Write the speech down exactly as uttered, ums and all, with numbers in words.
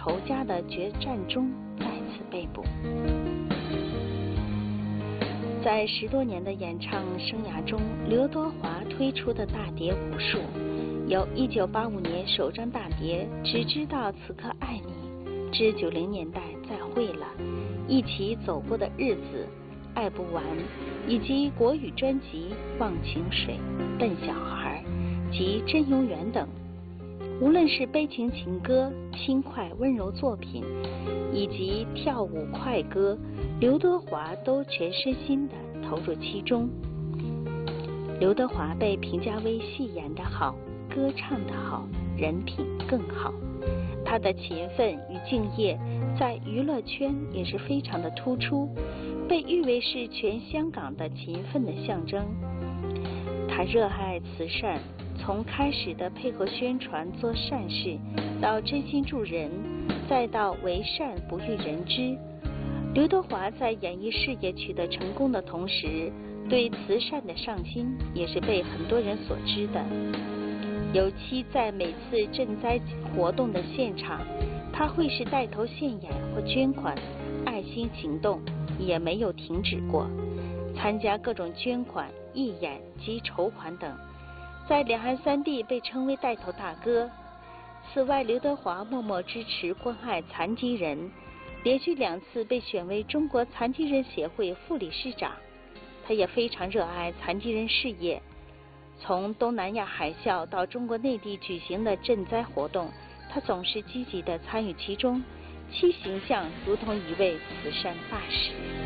仇家的决战中再次被捕。在十多年的演唱生涯中，刘德华推出的大碟无数，由一九八五年首张大碟《只知道此刻爱你》至九零年代《再会了》，一起走过的日子、爱不完，以及国语专辑《忘情水》、《笨小孩》及《真永远》等。无论是悲情情歌、轻快温柔作品，以及跳舞快歌，刘德华都全身心地投入其中。刘德华被评价为戏演得好、歌唱得好、人品更好。他的勤奋与敬业在娱乐圈也是非常的突出，被誉为是全香港的勤奋的象征。他热爱慈善，从开始的配合宣传做善事，到真心助人，再到为善不欲人知。刘德华在演艺事业取得成功的同时，对慈善的上心也是被很多人所知的。尤其在每次赈灾活动的现场，他会是带头献演或捐款，爱心行动也没有停止过。参加各种捐款、义演及筹款等，在两岸三地被称为带头大哥。此外，刘德华默默支持关爱残疾人，连续两次被选为中国残疾人协会副理事长。他也非常热爱残疾人事业，从东南亚海啸到中国内地举行的赈灾活动，他总是积极地参与其中，其形象如同一位慈善大使。